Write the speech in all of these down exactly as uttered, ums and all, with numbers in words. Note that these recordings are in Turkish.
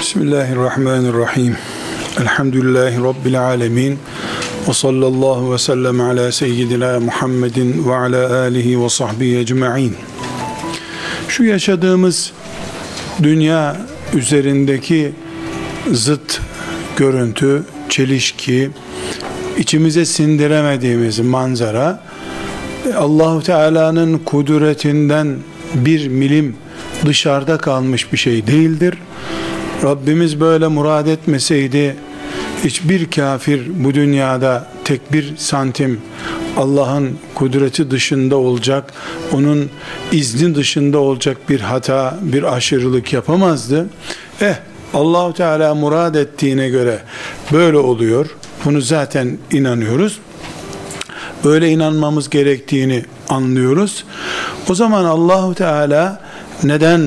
Bismillahirrahmanirrahim. Elhamdülillahi Rabbil alemin. Ve sallallahu ve sellem ala seyyidina Muhammedin ve ala alihi ve sahbihi ecma'in. Şu yaşadığımız dünya üzerindeki zıt görüntü, çelişki, içimize sindiremediğimiz manzara, Allah-u Teala'nın kudretinden bir milim dışarıda kalmış bir şey değildir. Rabbimiz böyle murad etmeseydi hiçbir kafir bu dünyada tek bir santim Allah'ın kudreti dışında olacak, onun izni dışında olacak bir hata, bir aşırılık yapamazdı. Eh Allah-u Teala murad ettiğine göre böyle oluyor. Bunu zaten inanıyoruz. Böyle inanmamız gerektiğini anlıyoruz. O zaman Allah-u Teala neden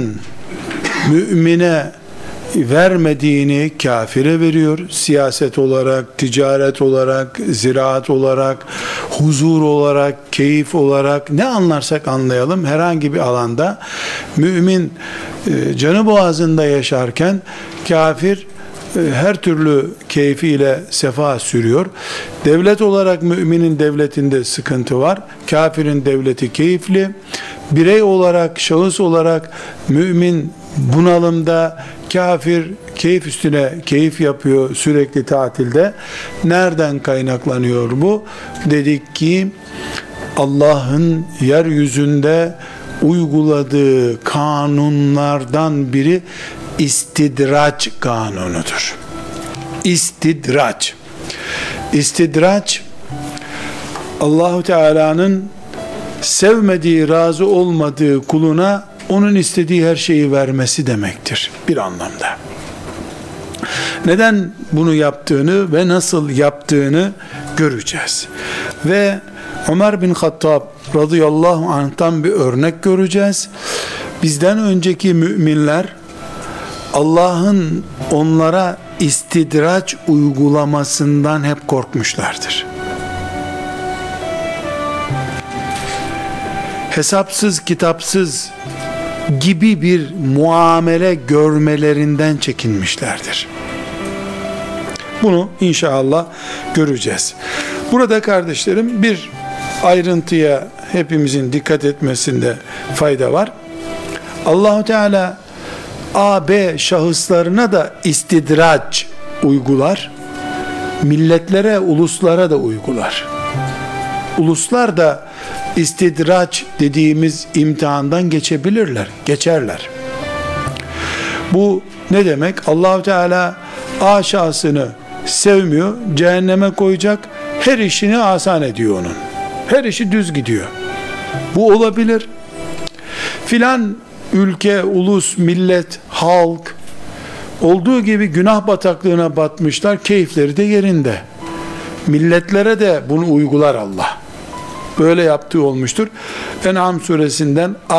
mümine vermediğini kafire veriyor? Siyaset olarak, ticaret olarak, ziraat olarak, huzur olarak, keyif olarak, ne anlarsak anlayalım, herhangi bir alanda mümin e, canı boğazında yaşarken kafir e, her türlü keyfiyle sefa sürüyor. Devlet olarak müminin devletinde sıkıntı var. Kafirin devleti keyifli. Birey olarak, şahıs olarak mümin bunalımda, kafir keyif üstüne keyif yapıyor sürekli tatilde. Nereden kaynaklanıyor bu? Dedik ki Allah'ın yeryüzünde uyguladığı kanunlardan biri istidraç kanunudur. İstidraç. İstidraç Allah-u Teala'nın sevmediği, razı olmadığı kuluna onun istediği her şeyi vermesi demektir bir anlamda. Neden bunu yaptığını ve nasıl yaptığını göreceğiz. Ve Ömer bin Hattab radıyallahu anh'tan bir örnek göreceğiz. Bizden önceki müminler Allah'ın onlara istidraç uygulamasından hep korkmuşlardır. Hesapsız kitapsız gibi bir muamele görmelerinden çekinmişlerdir. Bunu inşallah göreceğiz. Burada kardeşlerim bir ayrıntıya hepimizin dikkat etmesinde fayda var. Allah-u Teala A, B şahıslarına da istidraç uygular. Milletlere, uluslara da uygular. Uluslar da istidraç dediğimiz imtihandan geçebilirler, geçerler. Bu ne demek? Allah-u Teala A şahsını sevmiyor, cehenneme koyacak, her işini asan ediyor onun. Her işi düz gidiyor. Bu olabilir. Filan ülke, ulus, millet, halk olduğu gibi günah bataklığına batmışlar, keyifleri de yerinde. Milletlere de bunu uygular Allah. Böyle yaptığı olmuştur. En'am suresinden